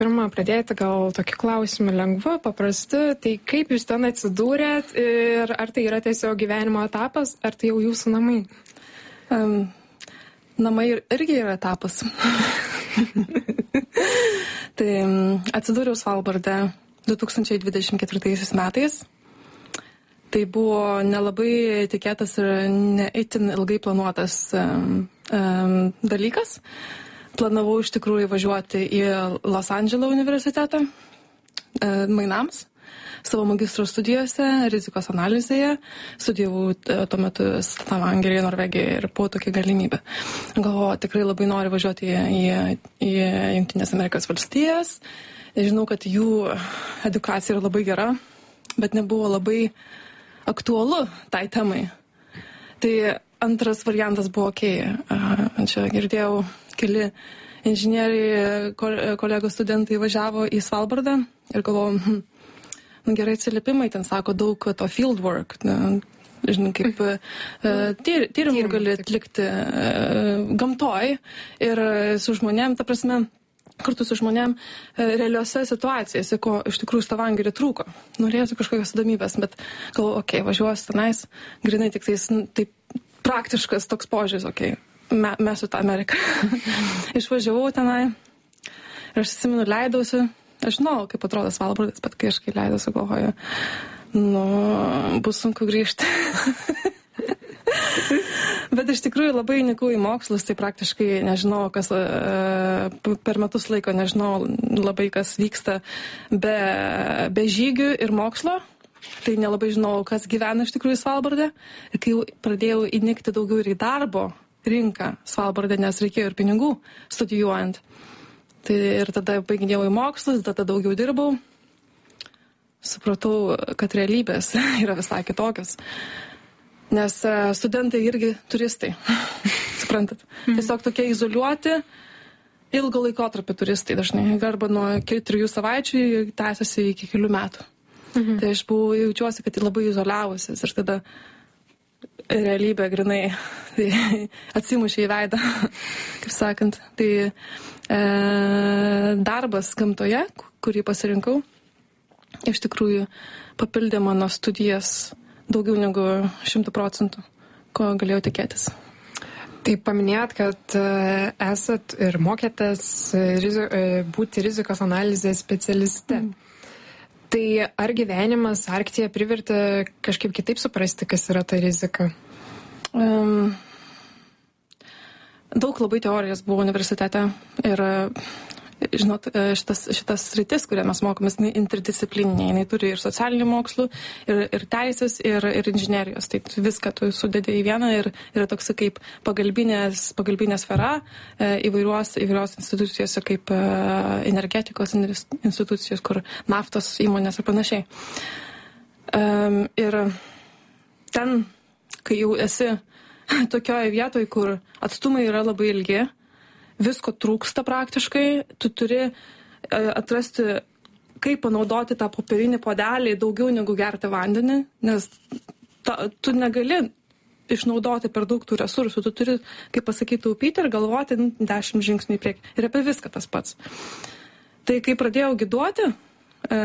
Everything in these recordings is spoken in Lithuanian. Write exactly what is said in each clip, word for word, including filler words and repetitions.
pirma pradėti gal tokį klausimą lengvu, paprastu, tai kaip jūs ten atsidūrėt ir ar tai yra tiesiog gyvenimo etapas, ar tai jau jūsų namai? Um, namai irgi yra etapas. Tai atsidūriau Svalbarde du tūkstančiai dvidešimt ketvirtaisiais metais. Tai buvo nelabai tikėtas ir ne itin ilgai planuotas um, um, dalykas. Planavau iš tikrųjų važiuoti į Los Andželo universitetą uh, mainams savo magistro studijose, rizikos analizėje. Studijavau tuo metu Stavangeryje, Norvegijoje ir buvo tokia galimybė. Galvoju, tikrai labai noriu važiuoti į, į, į Jungtinės Amerikos valstijas. Žinau, kad jų edukacija yra labai gera, bet nebuvo labai aktualu tai temai. Tai antras variantas buvo okei. Okay. Čia girdėjau, keli inžinieriai, kolegos studentai važiavo į Svalbardą ir galvojau, hm, nu, gerai atsiliepimai, ten sako daug to field work, žinai, kaip tyr, tyrimų gali atlikti gamtoj ir su žmonėm, ta prasme, kartu su žmonėm realiuose situacijose, ko iš tikrųjų Stavangeryje trūko. Norėsiu kažkokios įdomybės, bet galvoju, okei, okay, važiuosiu tenais, grinai tik tais, taip praktiškas toks požiūris, okei, okay, me, mes su tą Ameriką. Išvažiavau tenai ir aš atsimenu, leidausi. Aš žinau, kaip atrodo Svalbardas, bet kai aš kai leidausi, galvoju, nu, bus sunku grįžti. Bet iš tikrųjų labai įnikau į mokslus, tai praktiškai nežinau, kas per metus laiko, nežinau labai kas vyksta be, be žygių ir mokslo. Tai nelabai žinau, kas gyvena iš tikrųjų Svalbardė. Ir kai pradėjau įnikti daugiau ir į darbo rinką Svalbardė, nes reikėjo ir pinigų studijuojant. Tai ir tada baiginėjau į mokslus, tada daugiau dirbau. Supratau, kad realybės yra visai kitokios. Nes studentai irgi turistai, suprantat. Tiesiog tokie izoliuoti, ilgo laikotarpio turistai dažnai. Arba nuo trijų savaičių tęsiasi iki kelių metų. Mhm. Tai aš buvau, jaučiuosi, kad labai izoliavusis ir tada realybė grinai tai atsimušė į veidą, kaip sakant. Tai e, darbas gamtoje, kurį pasirinkau, iš tikrųjų papildė mano studijas daugiau negu šimtų procentų, ko galėjau tikėtis. Tai paminėjot, kad esat ir mokėtės rizi, būti rizikos analizės specialiste. Mm. Tai ar gyvenimas Arktyje privertė kažkaip kitaip suprasti, kas yra ta rizika? Um, daug labai teorijos buvo universitete ir, žinot, šitas, šitas sritis, kurią mes mokomės, interdisciplininė, jinai turi ir socialinių mokslų, ir, ir teisės, ir, ir inžinerijos. Tai viską tu sudedi į vieną ir yra toks kaip pagalbinės, pagalbinė sfera įvairios, įvairios institucijose, kaip energetikos institucijos, kur naftos įmonės ir panašiai. Um, ir ten, kai jau esi tokioje vietoje, kur atstumai yra labai ilgi, visko trūksta praktiškai, tu turi atrasti, kaip panaudoti tą popierinį puodelį daugiau negu gerti vandenį, nes ta, tu negali išnaudoti per daug tų resursų, tu turi, kaip pasakyti, taupyti ir galvoti dešimt žingsnių į priekį. Ir apie viską tas pats. Tai kai pradėjau giduoti, e,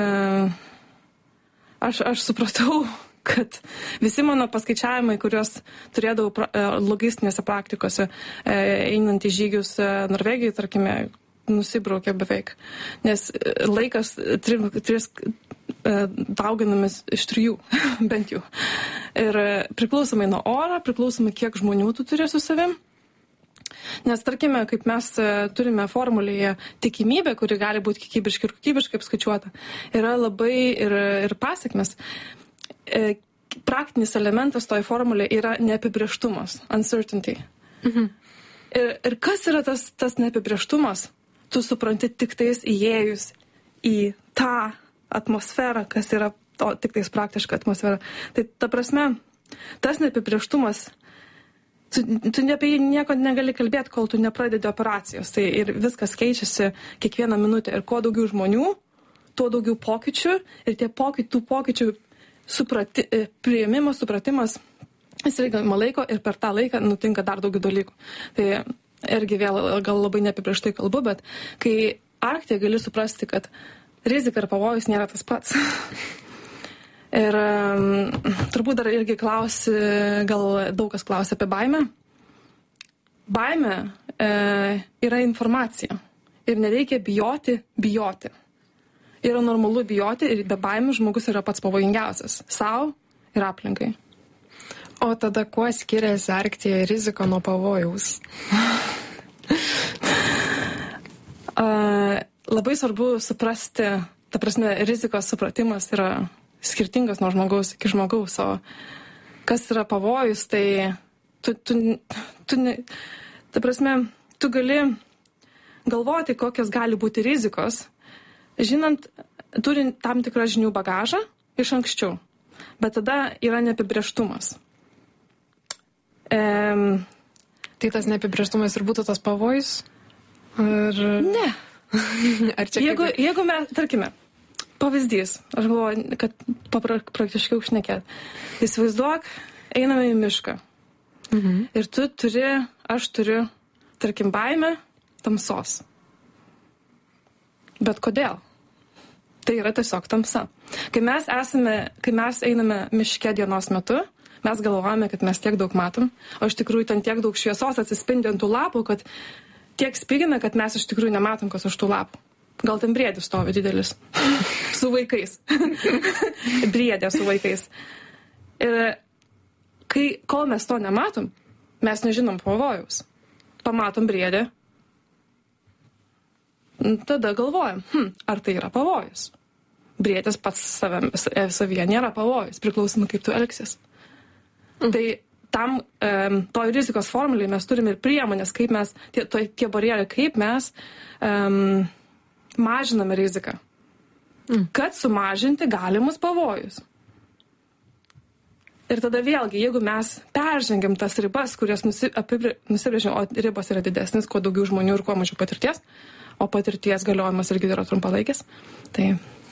aš, aš supratau, kad visi mano paskaičiavimai, kuriuos turėdavau pra, logistinėse praktikose, einant į žygius Norvegijoje, tarkime, nusibraukė beveik. Nes laikas tri, tris dauginamis iš trijų, bent jau. Ir priklausomai nuo oro, priklausomai kiek žmonių tu turi su savim. Nes, tarkime, kaip mes turime formulėje tikimybę, kuri gali būti kiekybiškai ir kokybiškai apskaičiuota, yra labai ir, ir pasiekmes. Praktinis elementas toj formulė yra neapibrėžtumas, uncertainty. Mhm. Ir, ir kas yra tas, tas neapibrėžtumas? Tu supranti tik tais įėjus į tą atmosferą, kas yra to, tik tais praktiška atmosfera. Tai ta prasme, tas neapibrėžtumas, tu, tu apie jį nieko negali kalbėti, kol tu nepradedi operacijos. Tai ir viskas keičiasi kiekvieną minutę. Ir kuo daugiau žmonių, tuo daugiau pokyčių. Ir tie pokyčių, tų pokyčių Suprati, priėmimas, supratimas, jis reikia laiko ir per tą laiką nutinka dar daugiau dalykų. Tai irgi vėl gal labai neapibrėžtai kalbu, bet kai Arktyje gali suprasti, kad rizika ir pavojus nėra tas pats. Ir um, turbūt dar irgi klausi, gal daug kas klausia apie baimę. Baimė e, yra informacija ir nereikia bijoti, bijoti. Yra normalu bijoti ir be baimių žmogus yra pats pavojingiausias sau ir aplinkai. O tada kuo skiriasi Arktyje rizika nuo pavojaus? uh, labai svarbu suprasti, ta prasme, rizikos supratimas yra skirtingas nuo žmogaus iki žmogaus, o kas yra pavojus, tai tu, tu, tu ne, ta prasme, tu gali galvoti, kokios gali būti rizikos, žinant, turint tam tikrą žinių bagažą iš anksčiau, bet tada yra neapibrėžtumas. Um, tai tas neapibrėžtumas ir būtų tas pavojus? Ar... Ne. Ar čia jeigu, kaip... jeigu mes, tarkime, pavyzdys, aš galvoju, kad papra, praktiškai užšnekėt. Įsivaizduok, einame į mišką. Mhm. Ir tu turi, aš turiu, tarkim, baimę tamsos. Bet kodėl? Tai yra tiesiog tamsa. Kai mes esame, kai mes einame miške dienos metu, mes galvojame, kad mes tiek daug matom, o iš tikrųjų ten tiek daug šviesos atsispindi ant tų lapų, kad tiek spigina, kad mes iš tikrųjų nematom, kas už tų lapų. Gal ten briedis stovi didelis. Su vaikais. Briedė su vaikais. Ir kai, kol mes to nematom, mes nežinom pavojaus. Pamatom briedę. Tada galvojam, hm, ar tai yra pavojus. Briedis pats savim, savyje nėra pavojus, priklausomai kaip tu elgsies. Mm. Tai tam, um, toj rizikos formuliai mes turime ir priemonės, kaip mes, tie, to, tie barjerai, kaip mes um, mažiname riziką. Mm. Kad sumažinti galimus pavojus. Ir tada vėlgi, jeigu mes peržengiam tas ribas, kurias nusi, apibrė, nusibrėžiam, o ribos yra didesnis, kuo daugiau žmonių ir kuo mažiau patirties, o patirties galiojimas irgi yra trumpalaikis, tai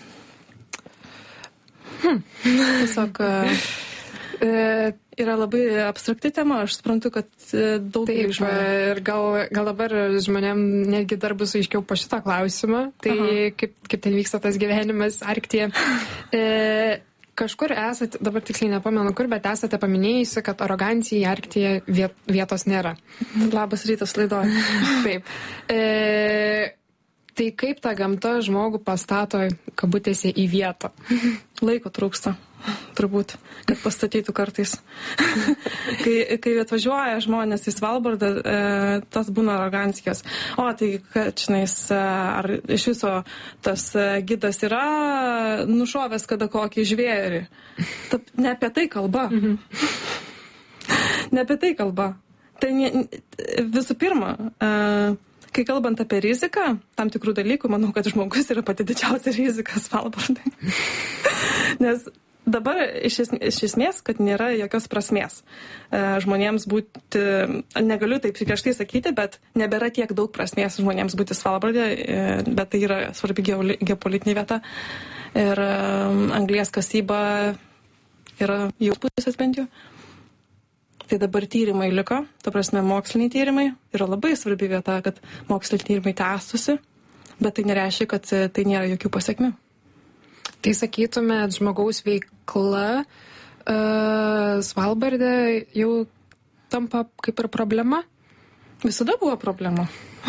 hmm. tiesiog... E, yra labai abstrakti tema, aš suprantu, kad daug žmonių. Ir gal, gal dabar žmonėm netgi dar bus aiškiau po šitą klausimą, tai kaip, kaip ten vyksta tas gyvenimas Arktyje. E, kažkur esate, dabar tiksliai nepamenu kur, bet esate paminėjusi, kad arogancijai Arktyje viet, vietos nėra. Labas rytas laidoj. Taip. E, tai kaip ta gamta žmogų pastato kabutėse į vietą? Laiko trūksta. Turbūt, kad pastatytų kartais. kai, kai atvažiuoja žmonės į Svalbardą, e, tas būna arogancijos. O, tai, kad, žinais, ar iš viso tas gidas yra nušovęs kada kokį žvėrį. Ta, ne apie tai kalba. Mhm. Ne apie tai kalba. Tai ne, visų pirma, e, kai kalbant apie riziką, tam tikrų dalykų, manau, kad žmogus yra pati didžiausia rizika Svalbardai. Nes dabar iš, es, iš esmės, kad nėra jokios prasmės e, žmonėms būti, negaliu taip griežtai sakyti, bet nebėra tiek daug prasmės žmonėms būti Svalbardė, e, bet tai yra svarbi geopolitinė vieta ir e, anglies kasyba yra jau pusės bent jau. Tai dabar tyrimai liko, ta prasme moksliniai tyrimai, yra labai svarbi vieta, kad moksliniai tyrimai tęstusi, bet tai nereiškia, kad tai nėra jokių pasiekmių. Tai sakytumėt, žmogaus veikla uh, Svalbardė jau tampa kaip ir problema? Visada buvo problema.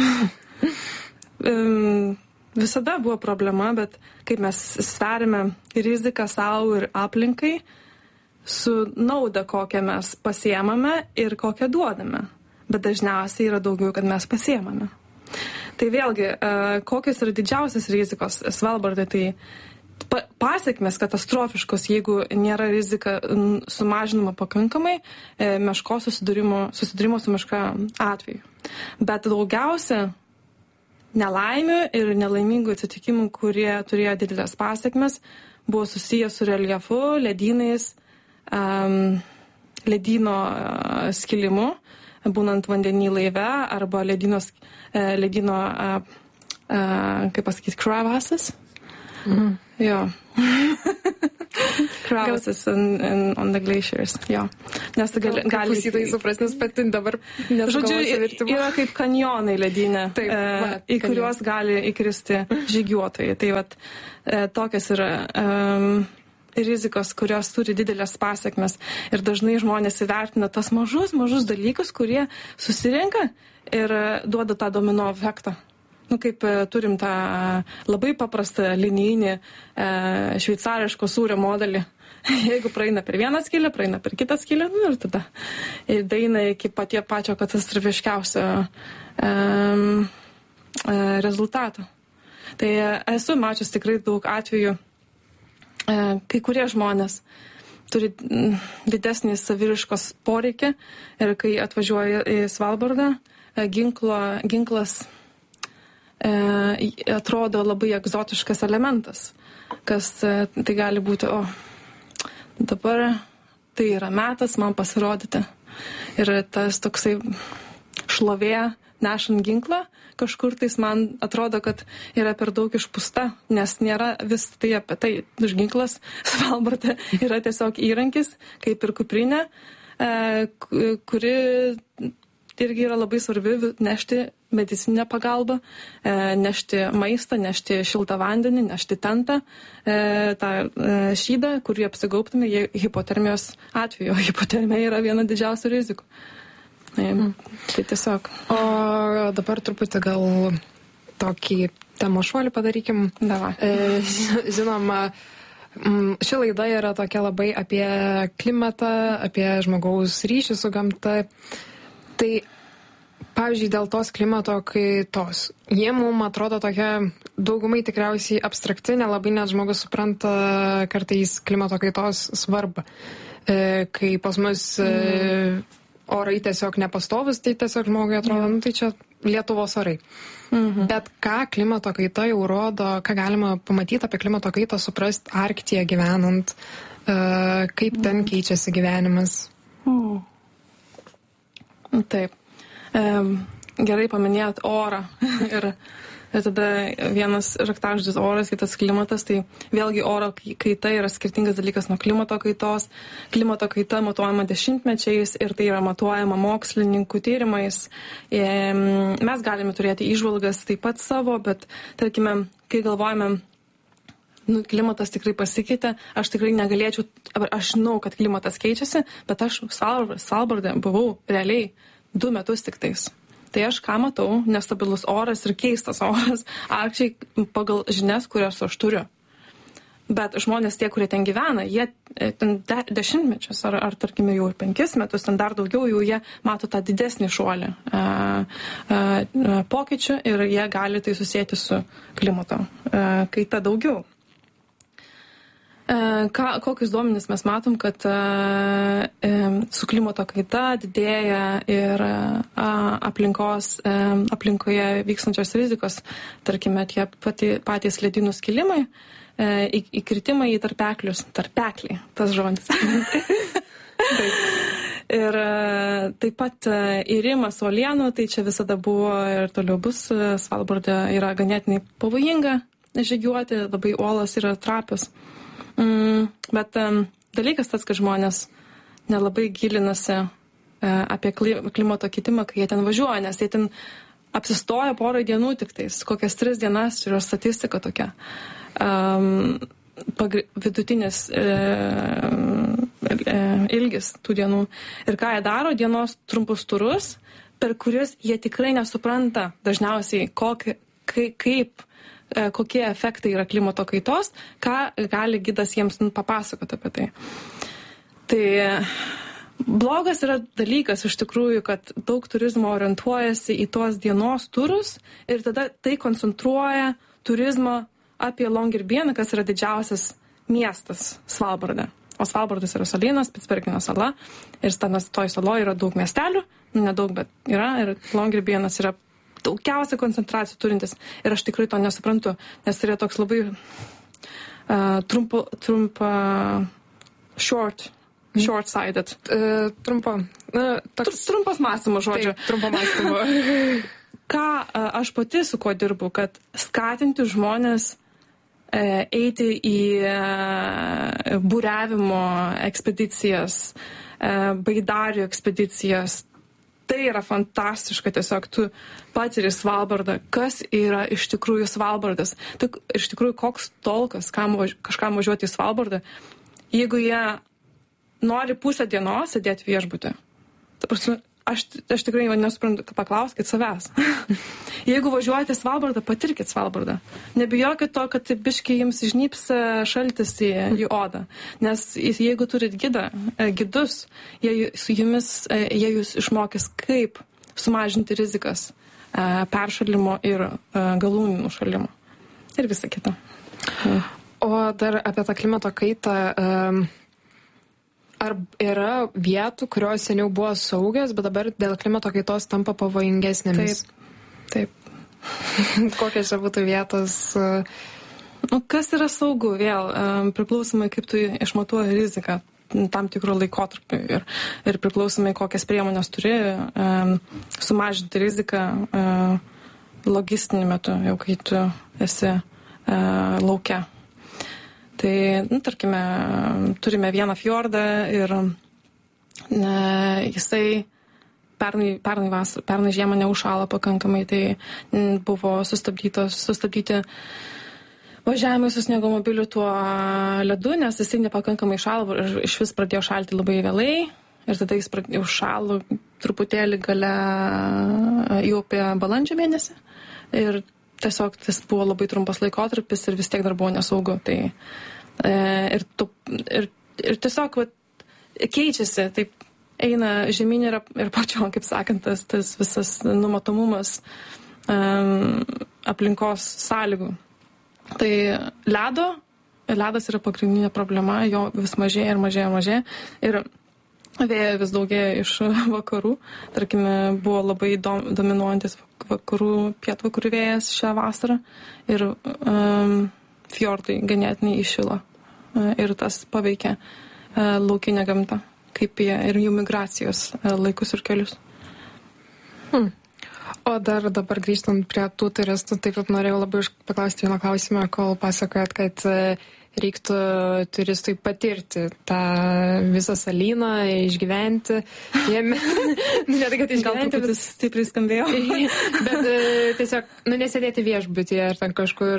um, visada buvo problema, bet kaip mes sverime riziką savo ir aplinkai su nauda, kokią mes pasiemame ir kokią duodame. Bet dažniausiai yra daugiau, kad mes pasiemame. Tai vėlgi, uh, kokios yra didžiausias rizikos Svalbardė, tai pasiekmes katastrofiškos, jeigu nėra rizika sumažinama pakankamai e, meškos susidūrimo, susidūrimo su meška atveju. Bet daugiausia nelaimių ir nelaimingų atsitikimų, kurie turėjo didelės pasiekmes, buvo susijęs su reljefu, ledynais, um, ledyno uh, skilimu, būnant vandenį laive arba ledynos, uh, ledyno, uh, uh, kaip pasakyti, crevasses. Mhm. Jo. crevasses and, and on the glaciers. Jo. Nes tu gali... gali klausytojai supras, nes pati dabar Žodžiu, yra kaip kanjonai ledynė, Taip, va, į kuriuos gali įkristi žygiuotojai. Tai vat, tokios yra um, rizikos, kurios turi didelės pasiekmes. Ir dažnai žmonės įvertina tas mažus, mažus dalykus, kurie susirenka ir duoda tą domino efektą. Nu, kaip turim tą labai paprastą linijinį e, šveicariško sūrio modelį. Jeigu praeina per vieną skylę, praeina per kitą skylę, nu ir tada. Ir daeina iki patie pačio katastrofiškiausio e, e, rezultato. Tai esu mačius tikrai daug atvejų, e, kai kurie žmonės turi didesnį saviriškos poreikį ir kai atvažiuoja į Svalbardą, ginklo, ginklas e, atrodo labai egzotiškas elementas, kas e, tai gali būti, o dabar tai yra metas man pasirodyti. Ir tas toksai šlovė nešant ginklą, kažkur tais man atrodo, kad yra per daug išpūsta, nes nėra vis tai apie tai. Ginklas Svalbarde yra tiesiog įrankis, kaip ir kuprinė, e, kuri irgi yra labai svarbi nešti medicininę pagalbą, e, nešti maistą, nešti šiltą vandenį, nešti tentą, e, tą e, šydą, kurį apsigaubtume hipotermijos atveju. Hipotermija yra viena didžiausių rizikų. Tai, mm. tai tiesiog. O dabar truputį gal tokį temo šuolį padarykim. Davai. E, žinoma, ši laida yra tokia labai apie klimatą, apie žmogaus ryšį su gamta. Tai, pavyzdžiui, dėl tos klimato kaitos. Jie mums atrodo tokia daugumai tikriausiai abstrakti, nelabai net žmogus supranta kartais klimato kaitos svarbą. E, kai pas mus mm. e, orai tiesiog nepastovus, tai tiesiog žmogui atrodo, nu tai čia Lietuvos orai. Mhm. Bet ką klimato kaita jau rodo, ką galima pamatyti apie klimato kaitą, suprasti Arktyje gyvenant, e, kaip ten keičiasi gyvenimas. Mhm. Taip. E, gerai paminėjot orą. ir, ir tada vienas raktažodis oras, kitas klimatas. Tai vėlgi oro kaita yra skirtingas dalykas nuo klimato kaitos. Klimato kaita matuojama dešimtmečiais ir tai yra matuojama mokslininkų tyrimais. E, mes galime turėti įžvalgas taip pat savo, bet tarkime, kai galvojame, nu, klimatas tikrai pasikeitė, aš tikrai negalėčiau, aš žinau, kad klimatas keičiasi, bet aš Svalbarde buvau realiai du metus tik tais. Tai aš ką matau, nestabilus oras ir keistas oras, Arkčiai pagal žinias, kurias aš turiu. Bet žmonės tie, kurie ten gyvena, jie ten de, dešimtmečius ar, ar tarkime jau ir penkis metus, ten dar daugiau, jau jie mato tą didesnį šuolį a, a, a, pokyčių ir jie gali tai susėti su klimato a, kaita daugiau. Ką, kokius duomenis mes matom, kad a, e, su klimato kaita didėja ir a, aplinkos, e, aplinkoje vykstančios rizikos, tarkime, tie pati, patys ledynų skilimai, e, į, įkritimai į tarpeklius, tarpekliai, tas žodis. Ir taip pat įrimas uolienų, tai čia visada buvo ir toliau bus, Svalbarde yra ganėtinai pavojinga žygiuoti, labai uolos yra trapios. Mm, bet um, dalykas tas, kad žmonės nelabai gilinasi uh, apie klimato kitimą, kai jie ten važiuoja, nes jie ten apsistoja porą dienų tik tais, kokias tris dienas, yra statistika tokia. Um, pagri, vidutinis e, e, ilgis tų dienų. Ir ką jie daro, dienos trumpus turus, per kuriuos jie tikrai nesupranta dažniausiai, kokį, kaip, kaip kokie efektai yra klimato kaitos, ką gali gidas jiems papasakoti apie tai. Tai blogas yra dalykas iš tikrųjų, kad daug turizmo orientuojasi į tuos dienos turus ir tada tai koncentruoja turizmą apie Longyearbyeną, kas yra didžiausias miestas Svalbarde. O Svalbardas yra salynas, Spitsbergeno sala ir toj saloje yra daug miestelių, nedaug, bet yra, ir Longyearbyenas yra daugiausia koncentracijų turintis. Ir aš tikrai to nesuprantu, nes tai yra toks labai uh, trumpo, trumpa, short, short-sighted. Uh, trumpa, uh, toks... Trumpas mąstymo žodžio. Taip, trumpa mąstymo. Ką uh, aš pati su kuo dirbu, kad skatinti žmonės eiti į būriavimo ekspedicijas, baidarių ekspedicijas. Tai yra fantastiška, tiesiog tu patiri Svalbardą, kas yra iš tikrųjų Svalbardas. Tai iš tikrųjų koks tolkas, kam, kažkam važiuoti į Svalbardą, jeigu jie nori pusę dienos sėdėti viešbutį. Ta prasme, aš, aš tikrai nesuprantu, paklauskit savęs. Jeigu važiuojate į Svalbardą, patirkit Svalbardą. Nebijokit to, kad biškai jums žnyps šaltis į, į odą. Nes jeigu turit gidą, gidus, jie su jumis, jie jūs išmokys, kaip sumažinti rizikas peršalimo ir galūnių nušalimo. Ir visa kita. O dar apie tą klimato kaitą. Um... Ar yra vietų, kurios seniau buvo saugios, bet dabar dėl klimato kaitos tampa pavojingesnėmis? Taip. Taip. Kokios čia būtų vietos? Nu, kas yra saugu? Vėl, priklausomai kaip tu išmatuoji riziką tam tikro laikotarpio ir, ir priklausomai kokias priemonės turi sumažinti riziką logistinį metu, jau kai tu esi lauke. Tai, nu, tarkime, turime vieną fjordą ir ne, jisai pernai, pernai, vasar, pernai žiemą neužšalo pakankamai, tai buvo sustabdyti važiavimai su sniegomobiliu tuo ledu, nes jisai nepakankamai šalo ir iš vis pradėjo šalti labai vėlai ir tada jis pradėjo užšalo truputėlį gale jau apie balandžio mėnesį ir tiesiog tas buvo labai trumpas laikotarpis ir vis tiek dar buvo nesaugu. Tai, e, ir, tu, ir, ir tiesiog vat, keičiasi, taip eina žemyn ir, ir pačiom, kaip sakant, tas, tas visas numatomumas um, aplinkos sąlygų. Tai ledo, ledas yra pagrindinė problema, jo vis mažėja ir mažėja ir mažėja. Ir vėjo vis daugėja iš vakarų. Tarkime, buvo labai dom, dominuojantis vakarų, pietvakarių vėjas šią vasarą ir um, fjordai ganėtinai įšilo. Ir tas paveikia uh, laukinę gamtą, kaip jie ir jų migracijos uh, laikus ir kelius. Hmm. O dar dabar grįžtant prie tų turistų, taip pat norėjau labai paklausti vieną klausimą, kol pasakojat, kad uh, reiktų turistui patirti tą visą salyną, išgyventi. Jame, ne tai, kad išgyventi, bet stipriai skambėjo. Bet tiesiog, nu, nesėdėti viešbutyje ar ten kažkur,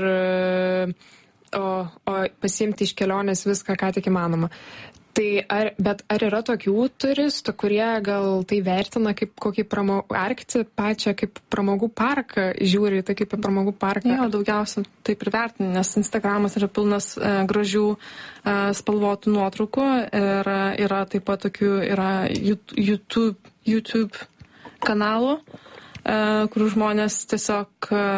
o, o pasiimti iš kelionės viską, ką tik įmanoma. Tai ar, bet ar yra tokių turistų, kurie gal tai vertina kaip kokį pramogų, Arktį pačią kaip pramogų parką, žiūri tai kaip pramogų parką? Jo, daugiausia taip ir vertina, nes Instagramas yra pilnas e, gražių e, spalvotų nuotraukų ir e, yra taip pat tokių, yra YouTube, YouTube kanalų, e, kur žmonės tiesiog e,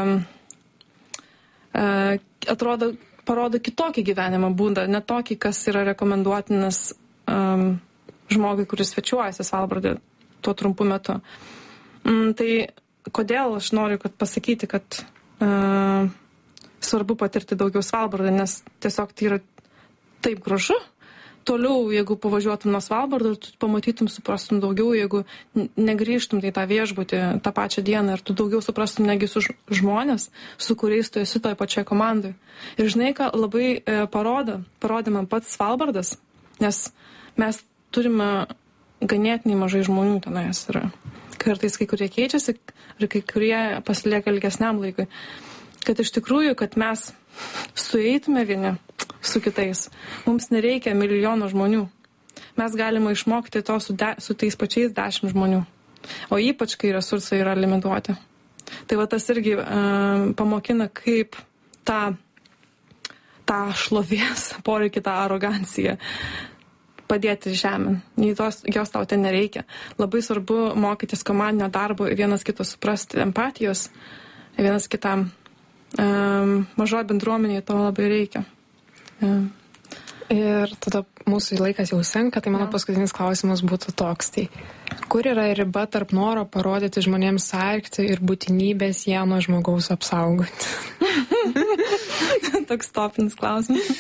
e, atrodo, parodo kitokį gyvenimo būdą, ne tokį, kas yra rekomenduotinas um, žmogui, kuris svečiuojasi Svalbarde tuo trumpu metu. Mm, tai kodėl aš noriu kad pasakyti, kad uh, svarbu patirti daugiau Svalbardą, nes tiesiog tai yra taip gražu. Toliau, jeigu pavažiuotum nuo Svalbardo, tu pamatytum, suprastum daugiau, jeigu negrįžtum į tą viešbutį tą pačią dieną ir tu daugiau suprastum negi su žmonės, su kuriais tu esi toj pačioj komandai. Ir žinai, ką labai e, parodo, parodė man pats Svalbardas, nes mes turime ganėtinai mažai žmonių tenais ir kartais kai kurie keičiasi ir kai kurie pasilieka ilgesniam laikui. Kad iš tikrųjų, kad mes sueitume vieni su kitais. Mums nereikia milijono žmonių. Mes galime išmokti to su, de, su tais pačiais dešimt žmonių. O ypač, kai resursai yra limituoti. Tai va tas irgi um, pamokina, kaip tą, tą šlovės poreikį, tą aroganciją padėti žemėn. Tos, jos tau ten nereikia. Labai svarbu mokytis komandinio darbo, vienas kito suprasti, empatijos, vienas kitam. Um, mažoje bendruomenėje to labai reikia. Um. Ir tada mūsų laikas jau senka, tai mano ja. paskutinis klausimas būtų toks. Tai kur yra riba tarp noro parodyti žmonėms Arktį ir būtinybės ją nuo žmogaus apsaugoti? Toks topinis klausimas.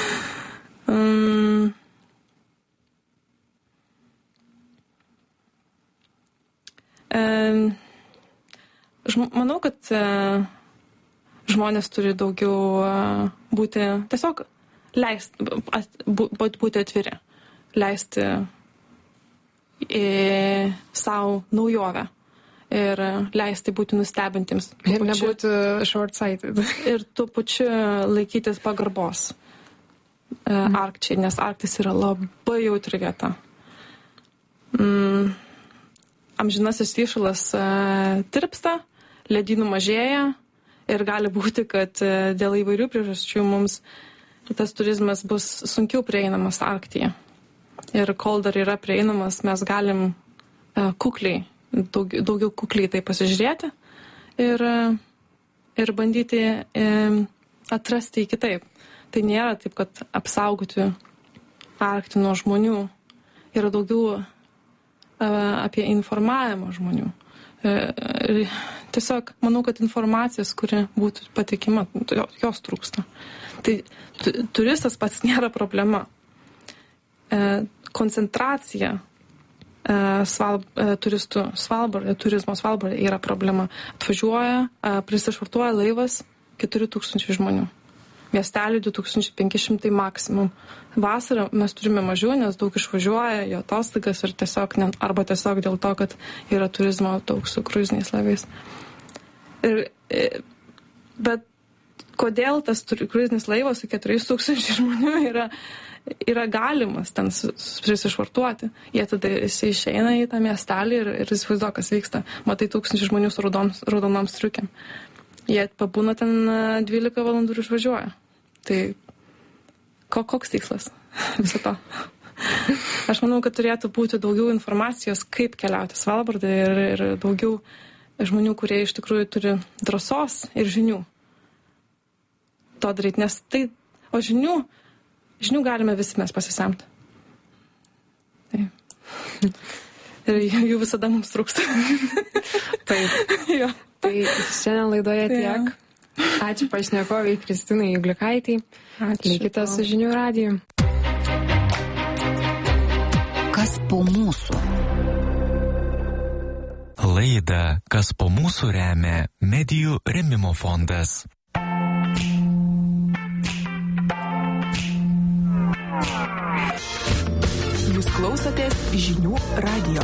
Um. Um. Žm- manau, kad uh, žmonės turi daugiau būti, tiesiog leisti, būti atviri, leisti į savo naujovę ir leisti būti nustebintiems. Ir nebūti short-sighted. Ir tuo pačiu laikytis pagarbos mm. Arkčiai, nes Arktis yra labai jautri vieta. Mm. Amžinasis įšalas uh, tirpsta, ledynų mažėja ir gali būti, kad uh, dėl įvairių priežasčių mums tas turizmas bus sunkiau prieinamas Arktyje. Ir kol dar yra prieinamas, mes galim uh, kukliai, daug, daugiau kukliai tai pasižiūrėti ir, uh, ir bandyti uh, atrasti kitaip. Tai nėra taip, kad apsaugoti Arktį nuo žmonių. Yra daugiau uh, apie informavimą žmonių. Uh, tiesiog manau, kad informacijos, kuri būtų patikima, jos trūksta. Tai turistas pats nėra problema. Uh, koncentracija uh, sval, uh, turistų Svalbardė, turizmo Svalbardė yra problema. Atvažiuoja, uh, prisišvartuoja laivas keturi tūkstančiai žmonių. Miestelį du tūkstančiai penki šimtai maksimum. Vasarą mes turime mažiau, nes daug išvažiuoja jo atostogas ir tiesiog, ne, arba tiesiog dėl to, kad yra turizmo daug su kruiziniais laivais. Ir, bet kodėl tas kruizinis laivas su keturiais tūkstančiai žmonių yra, yra galimas ten prisišvartuoti? Jie tada išeina į tą miestelį ir, ir įsivaizduoja, kas vyksta. Matai tūkstančiai žmonių su raudonom, raudonom striukėm. Jie pabūna ten dvylika valandų ir išvažiuoja. Tai ko, koks tikslas viso to? Aš manau, kad turėtų būti daugiau informacijos, kaip keliauti Svalbardą ir, ir daugiau žmonių, kurie iš tikrųjų turi drąsos ir žinių to daryti. Nes tai, o žinių, žinių galime visi mes pasisemti. Tai. Ir jų visada mums trūksta. Taip. Jo. Tai šiandien laidoje tiek. Ačiū pašnekoviai Kristinai Juglikaitei. Likite su Žinių radiju. Kas po mūsų? Laidą Kas po mūsų remia Medijų rėmimo fondas. Jūs klausotės Žinių radijo.